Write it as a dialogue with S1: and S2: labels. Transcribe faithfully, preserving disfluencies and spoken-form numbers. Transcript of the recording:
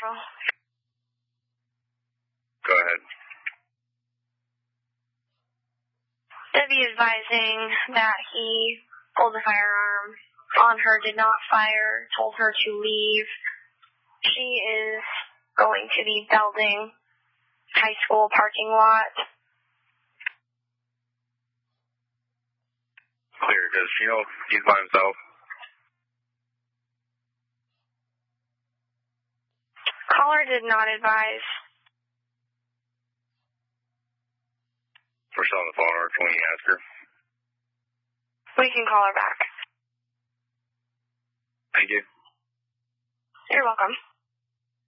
S1: Marshall.
S2: Go ahead.
S1: Debbie advising that he pulled the firearm on her, did not fire, told her to leave. She is going to the Belding High School parking lot.
S2: Clear. Does she know if he's by himself?
S1: Caller did not advise.
S2: We're still on the phone, or can we ask her?
S1: We can call her back.
S2: Thank you.
S1: You're welcome.